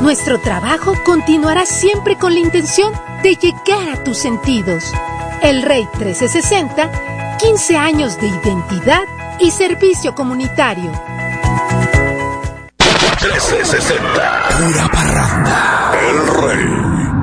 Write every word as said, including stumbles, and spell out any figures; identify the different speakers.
Speaker 1: Nuestro trabajo continuará siempre con la intención de llegar a tus sentidos. El Rey trescientos sesenta, quince años de identidad y servicio comunitario.
Speaker 2: trescientos sesenta. Pura parranda. El Rey.